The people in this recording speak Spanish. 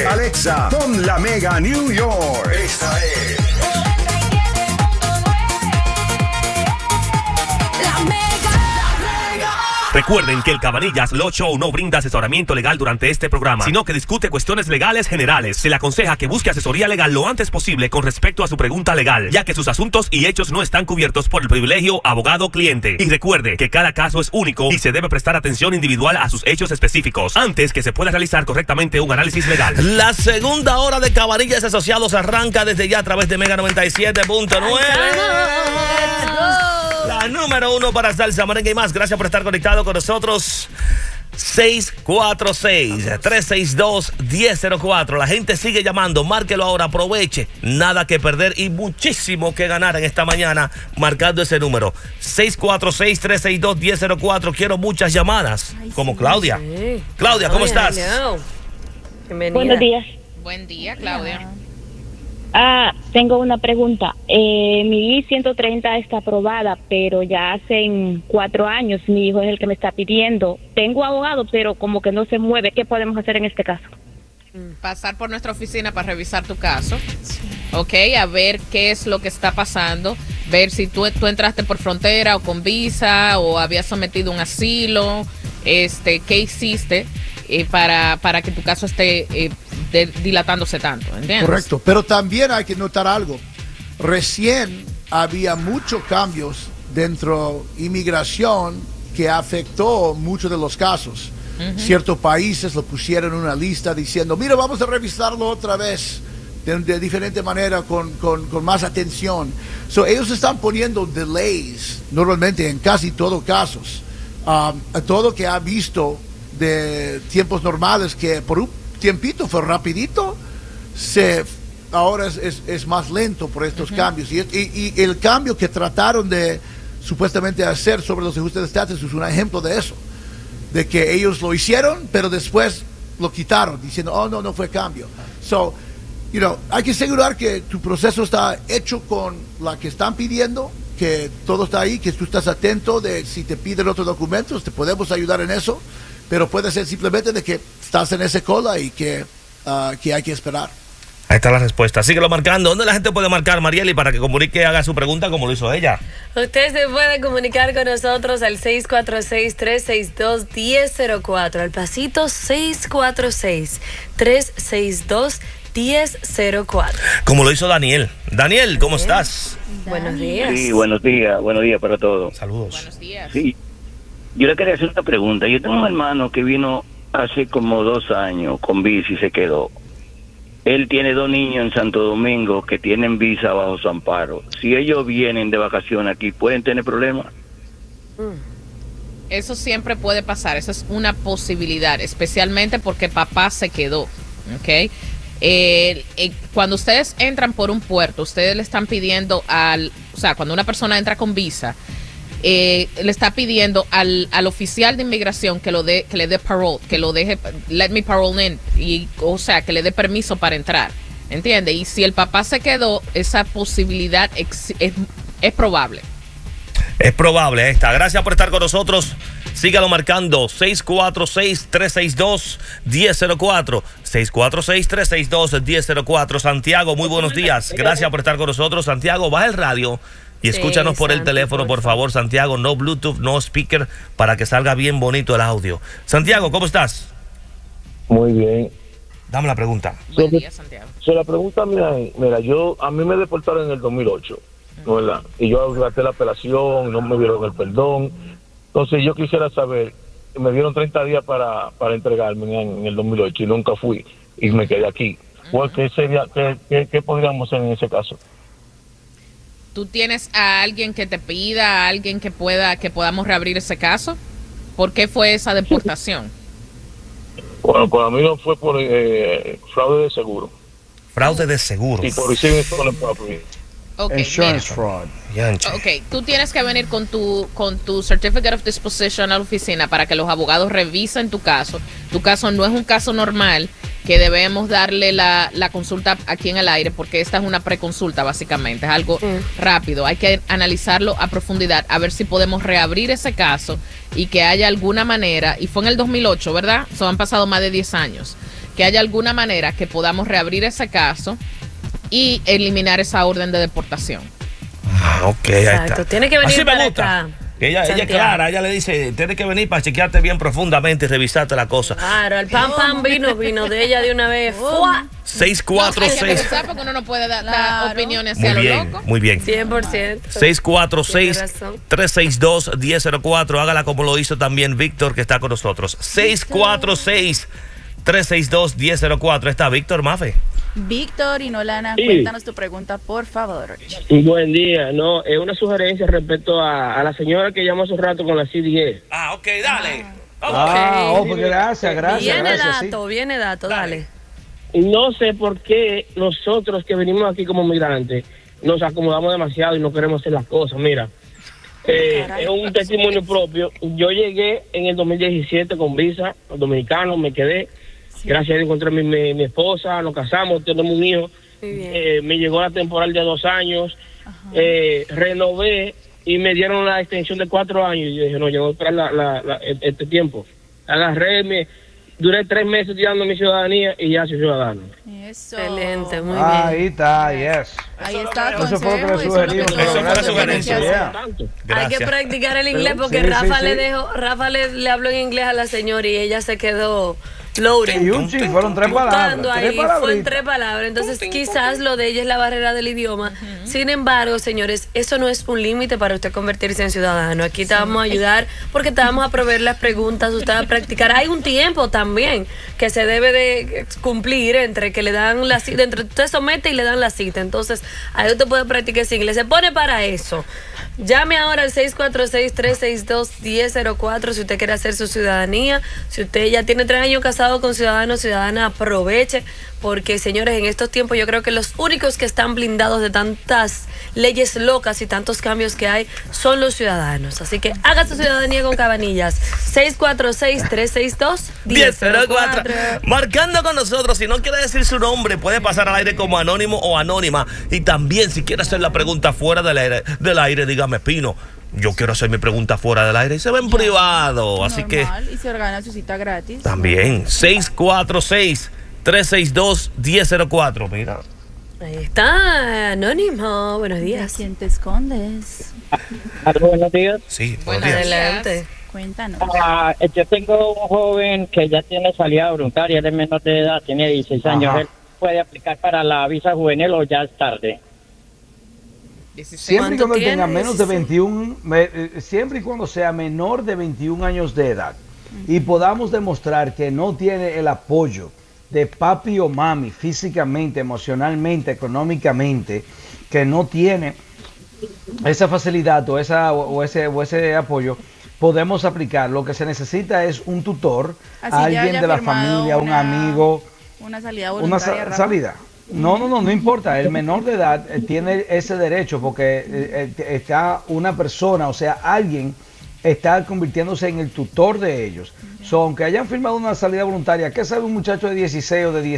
Alexa, pon la Mega New York. Esta es La Mega. Recuerden que el Cabanillas Law Show no brinda asesoramiento legal durante este programa, sino que discute cuestiones legales generales. Se le aconseja que busque asesoría legal lo antes posible con respecto a su pregunta legal, ya que sus asuntos y hechos no están cubiertos por el privilegio abogado-cliente. Y recuerde que cada caso es único y se debe prestar atención individual a sus hechos específicos antes que se pueda realizar correctamente un análisis legal. La segunda hora de Cabanillas Asociados arranca desde ya a través de Mega 97.9. La número 1 para salsa, merengue y más. Gracias por estar conectado con nosotros. 646-362-1004. La gente sigue llamando. Márquelo ahora, aproveche. Nada que perder y muchísimo que ganar en esta mañana marcando ese número. 646-362-1004. Quiero muchas llamadas. Como Claudia. Sí. Claudia, ¿cómo estás? Bienvenida. Buenos días. Buen día, Claudia. Tengo una pregunta. Mi I-130 está aprobada, pero ya hace 4 años mi hijo es el que me está pidiendo. Tengo abogado, pero como que no se mueve. ¿Qué podemos hacer en este caso? Pasar por nuestra oficina para revisar tu caso. Ok, a ver qué es lo que está pasando. Ver si tú entraste por frontera o con visa o habías sometido un asilo. ¿Qué hiciste para que tu caso esté dilatándose tanto? ¿Entiendes? Correcto, pero también hay que notar algo. Recién había muchos cambios dentro de inmigración que afectó muchos de los casos. Ciertos países lo pusieron en una lista diciendo, mira, vamos a revisarlo otra vez de diferente manera, con más atención. Ellos están poniendo delays normalmente en casi todos casos. A todo que ha visto de tiempos normales que por un tiempito fue rapidito, ahora es más lento por estos cambios. Y el cambio que trataron de supuestamente hacer sobre los ajustes de estatus es un ejemplo de eso. De que ellos lo hicieron, pero después lo quitaron, diciendo, oh, no fue cambio. Hay que asegurar que tu proceso está hecho con la que están pidiendo, que todo está ahí, que tú estás atento de si te piden otros documentos, te podemos ayudar en eso. Pero puede ser simplemente de que estás en esa cola y que hay que esperar. Ahí está la respuesta. Síguelo marcando. ¿Dónde la gente puede marcar, Marieli, para que comunique, haga su pregunta como lo hizo ella? Usted se puede comunicar con nosotros al 646-362-1004. Al pasito 646-362-1004. Como lo hizo Daniel. Daniel, ¿cómo estás? Buenos días. Sí, buenos días para todos. Saludos. Buenos días. Sí, yo le quería hacer una pregunta. Yo tengo un hermano que vino hace como 2 años con visa y se quedó. Él tiene 2 niños en Santo Domingo que tienen visa bajo su amparo. Si ellos vienen de vacaciones aquí, ¿pueden tener problemas? Eso siempre puede pasar, esa es una posibilidad, especialmente porque papá se quedó, ¿ok? Cuando ustedes entran por un puerto, ustedes le están pidiendo cuando una persona entra con visa, le está pidiendo al oficial de inmigración que le dé parole, que lo deje, let me parole in, que le dé permiso para entrar, ¿entiende? Y si el papá se quedó, esa posibilidad es probable. Es probable, está. Gracias por estar con nosotros. Sígalo marcando 646-362-1004. 646-362-1004. Santiago, muy buenos días. Gracias por estar con nosotros. Santiago, baja el radio y escúchanos por el teléfono, por favor, Santiago. No Bluetooth, no speaker, para que salga bien bonito el audio. Santiago, ¿cómo estás? Muy bien. Dame la pregunta. Buen día, Santiago. La pregunta mía, a mí me deportaron en el 2008, ¿no, verdad? Y yo gasté la apelación, no me dieron el perdón. Entonces yo quisiera saber, me dieron 30 días para entregarme en el 2008 y nunca fui y me quedé aquí. ¿Qué podríamos hacer en ese caso? ¿Tú tienes a alguien que te pida, a alguien que podamos reabrir ese caso? ¿Por qué fue esa deportación? Bueno, para mí no fue por fraude de seguro. Fraude de seguros. Y por receiving stolen property. Okay, Insurance fraud. Ok, tú tienes que venir con tu Certificate of Disposition a la oficina para que los abogados revisen tu caso. Tu caso no es un caso normal que debemos darle la consulta aquí en el aire, porque esta es una preconsulta básicamente, es algo rápido. Hay que analizarlo a profundidad, a ver si podemos reabrir ese caso y que haya alguna manera, y fue en el 2008, ¿verdad? Han pasado más de 10 años. que haya alguna manera que podamos reabrir ese caso y eliminar esa orden de deportación. Ok, ahí Exacto. está. Tiene que venir Así me para gusta. acá. Ella es Santiago. clara, ella le dice, tienes que venir para chequearte bien profundamente y revisarte la cosa. Claro, el pan vino de ella de una vez. ¡Fua! 646. No, porque uno no puede dar opiniones Muy hacia lo bien, loco. muy bien. 100%. Tiene razón. 646-362-1004. Hágala como lo hizo también Víctor, que está con nosotros. 646-362-1004. Está Víctor Mafe. Víctor y Nolana, Sí. cuéntanos tu pregunta, por favor. Buen día, no, es una sugerencia respecto a la señora que llamó hace un rato con la CDE. Ah, ok, dale. Pues gracias, Viene dato, dale. No sé por qué nosotros que venimos aquí como migrantes nos acomodamos demasiado y no queremos hacer las cosas. Mira, es un testimonio propio. Yo llegué en el 2017 con visa dominicano, me quedé. Gracias a Dios encontré mi esposa, nos casamos, tenemos un hijo. Me llegó la temporal de 2 años, renové y me dieron la extensión de 4 años. Y yo dije, no, yo voy a esperar este tiempo. Duré 3 meses estudiando mi ciudadanía y ya soy ciudadano. Eso. Excelente, muy bien. Ahí está, yes. Ahí está el Eso fue lo que le consejo, eso es lo que sugerimos. todos Eso fue la tenemos que sugerencia. hacer. Hay que practicar el inglés porque Sí, Rafa sí, le sí. dejó, Rafa le habló en inglés a la señora y ella se quedó loading. Y un ching, fueron 3 Buscando palabras. ahí, 3 palabras. fue en 3 palabras. Entonces, quizás lo de ella es la barrera del idioma. Sin embargo, señores, eso no es un límite para usted convertirse en ciudadano. Aquí te vamos a ayudar porque te vamos a proveer las preguntas, usted va a practicar. Hay un tiempo también que se debe de cumplir entre que le dan la cita, entre usted somete y le dan la cita. Entonces, ahí usted puede practicar ese inglés. Se pone para eso. Llame ahora al 646-362-1004 si usted quiere hacer su ciudadanía. Si usted ya tiene 3 años casado con ciudadano, ciudadana, aproveche. Porque, señores, en estos tiempos yo creo que los únicos que están blindados de tantas leyes locas y tantos cambios que hay son los ciudadanos. Así que haga su ciudadanía con Cabanillas. 646-362-1004. Marcando con nosotros, si no quiere decir su nombre, puede pasar al aire como anónimo o anónima. Y también, si quiere hacer la pregunta fuera del aire, dígame, Pino, yo quiero hacer mi pregunta fuera del aire y se ve en privado. Así que Normal, y se organiza su cita gratis. también, 646-362-1004. Mira. Ahí está, Anónimo. Buenos ¿De días. quién te escondes? Buenos días. Sí, Buenos buenos días. días. Adelante. Cuéntanos. Yo tengo un joven que ya tiene salida voluntaria, él es menor de edad, tiene 16 años. Ajá. ¿Él puede aplicar para la visa juvenil o ya es tarde? 16. Siempre y cuando ¿Cuánto tenga tiene? menos de 21, siempre y cuando sea menor de 21 años de edad y podamos demostrar que no tiene el apoyo de papi o mami físicamente, emocionalmente, económicamente, que no tiene esa facilidad o ese apoyo, podemos aplicar. Lo que se necesita es un tutor, Así ya alguien haya de la firmado familia, un amigo. Una salida Una voluntaria. Rafa. salida. No importa. El menor de edad tiene ese derecho porque está una persona, o sea, alguien está convirtiéndose en el tutor de ellos. So, aunque hayan firmado una salida voluntaria, ¿qué sabe un muchacho de 16 o de